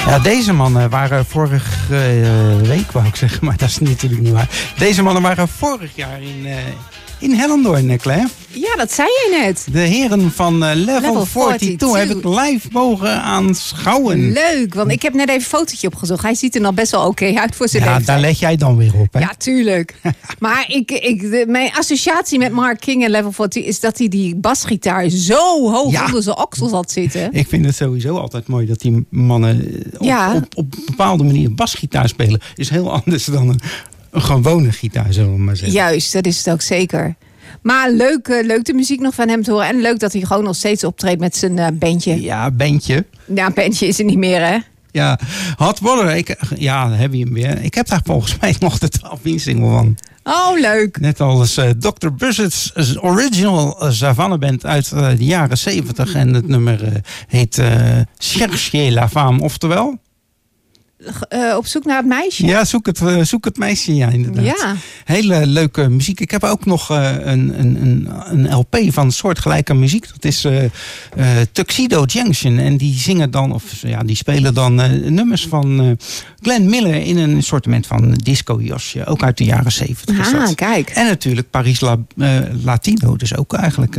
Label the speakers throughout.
Speaker 1: Ja, deze mannen waren vorige week, wou ik zeggen, maar dat is natuurlijk niet waar. Deze mannen waren vorig jaar in Hellendoorn, Claire.
Speaker 2: Ja, dat zei je net.
Speaker 1: De heren van Level 42 heb ik live mogen aanschouwen.
Speaker 2: Leuk, want ik heb net even een fotootje opgezocht. Hij ziet er nog best wel oké uit voor zijn leeftijd.
Speaker 1: Ja, daar leg jij dan weer op, hè?
Speaker 2: Ja, tuurlijk. Maar mijn associatie met Mark King en Level 40 is dat hij die basgitaar zo hoog onder zijn oksels had zitten.
Speaker 1: Ik vind het sowieso altijd mooi dat die mannen op een bepaalde manier basgitaar spelen. Is heel anders dan een gewone gitaar, zullen we maar zeggen.
Speaker 2: Juist, dat is het ook zeker. Maar leuk de muziek nog van hem te horen. En leuk dat hij gewoon nog steeds optreedt met zijn bandje.
Speaker 1: Ja, bandje.
Speaker 2: Ja, bandje is er niet meer, hè?
Speaker 1: Ja, Hot Water. Dan heb je hem weer. Ik heb daar volgens mij nog de 12-inch-single van.
Speaker 2: Oh, leuk.
Speaker 1: Net als Dr. Buzzard's original Savannah Band uit de jaren 70. En het nummer heet Cherchez la femme, oftewel...
Speaker 2: op zoek naar het meisje?
Speaker 1: Ja, zoek het meisje, ja, inderdaad.
Speaker 2: Ja.
Speaker 1: Hele leuke muziek. Ik heb ook nog een LP van soortgelijke muziek. Dat is Tuxedo Junction. En die zingen dan, die spelen dan nummers van Glenn Miller in een assortiment van disco-jasje. Ook uit de jaren 70.
Speaker 2: Ah, kijk.
Speaker 1: En natuurlijk Paris Latino. Dus ook eigenlijk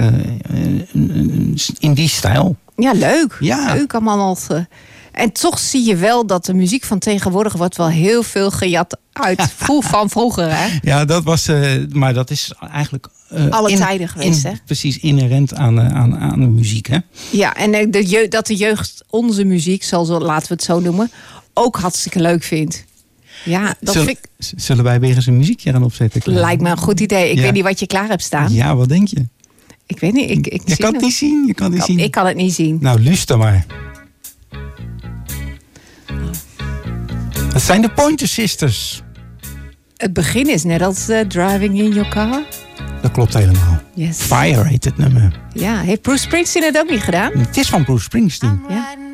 Speaker 1: in die stijl.
Speaker 2: Ja, leuk.
Speaker 1: Ja.
Speaker 2: Leuk allemaal nog. En toch zie je wel dat de muziek van tegenwoordig wordt wel heel veel gejat uit van vroeger, hè?
Speaker 1: Ja, dat was, maar dat is eigenlijk
Speaker 2: alle tijden geweest, hè?
Speaker 1: Precies, inherent aan de muziek, hè?
Speaker 2: Ja, en dat de jeugd onze muziek, laten we het zo noemen, ook hartstikke leuk vindt. Ja, dat vind ik...
Speaker 1: Zullen wij weer eens een muziekje gaan opzetten? Klaar?
Speaker 2: Lijkt me een goed idee. Ik weet niet wat je klaar hebt staan.
Speaker 1: Ja, wat denk je?
Speaker 2: Ik weet niet.
Speaker 1: Je kan het niet zien.
Speaker 2: Ik kan het niet zien.
Speaker 1: Nou, luister maar. Dat zijn de Pointer Sisters.
Speaker 2: Het begin is net als Driving in Your Car.
Speaker 1: Dat klopt helemaal.
Speaker 2: Yes.
Speaker 1: Fire heet het nummer.
Speaker 2: Ja, heeft Bruce Springsteen het ook niet gedaan?
Speaker 1: Het is van Bruce Springsteen.
Speaker 2: Ja.